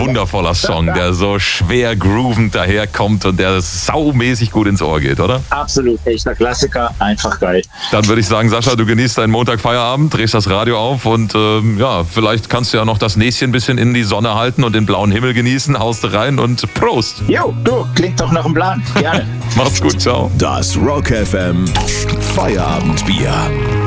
wundervoller Song, der so schwer groovend daherkommt und der saumäßig gut ins Ohr geht, oder? Absolut, echter Klassiker, einfach geil. Dann würde ich sagen, Sascha, du genießt deinen Montagfeierabend, drehst das Radio auf und vielleicht kannst du ja noch das Näschen ein bisschen in die Sonne halten und den blauen Himmel genießen, haust rein und Prost! Jo, du, klingt doch nach einem Plan. Gerne. Mach's gut, ciao. Das Rock FM Feierabendbier.